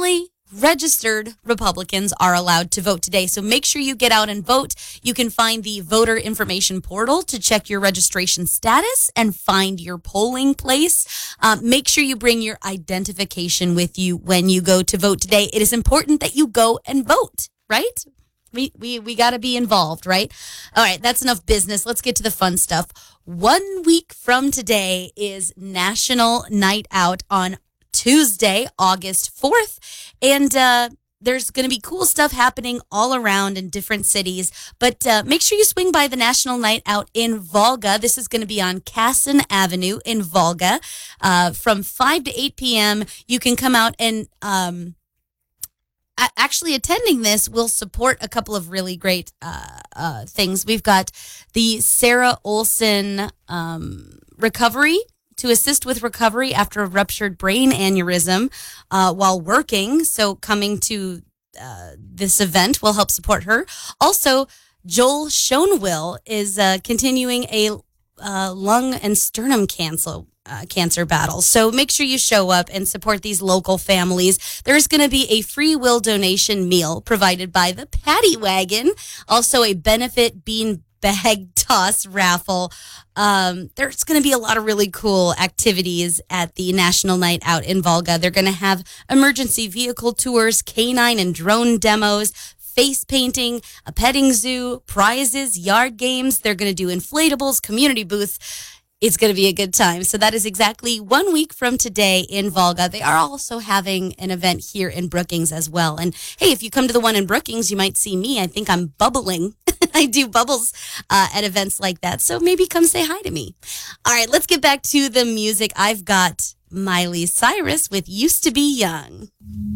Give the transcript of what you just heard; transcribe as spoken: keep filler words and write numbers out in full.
only registered Republicans are allowed to vote today. So make sure you get out and vote. You can find the voter information portal to check your registration status and find your polling place. Uh, make sure you bring your identification with you when you go to vote today. It is important that you go and vote, right? We we we got to be involved, right? All right, that's enough business. Let's get to the fun stuff. One week from today is National Night Out on Tuesday, August fourth. And uh, there's going to be cool stuff happening all around in different cities. But uh, make sure you swing by the National Night Out in Volga. This is going to be on Casson Avenue in Volga uh, from five to eight p.m. You can come out and um, actually attending this will support a couple of really great uh, uh, things. We've got the Sarah Olson um, Recovery to assist with recovery after a ruptured brain aneurysm uh, while working. So coming to uh, this event will help support her. Also, Joel Schoenwill is uh, continuing a uh, lung and sternum cancer uh, cancer battle. So make sure you show up and support these local families. There's going to be a free will donation meal provided by the Patty Wagon. Also, a benefit bean bag toss raffle. Um, there's going to be a lot of really cool activities at the National Night Out in Volga. They're going to have emergency vehicle tours, canine and drone demos, face painting, a petting zoo, prizes, yard games. They're going to do inflatables, community booths. It's going to be a good time. So that is exactly one week from today in Volga. They are also having an event here in Brookings as well. And hey, if you come to the one in Brookings, you might see me. I think I'm bubbling. I do bubbles uh, at events like that. So maybe come say hi to me. All right, let's get back to the music. I've got Miley Cyrus with Used to Be Young.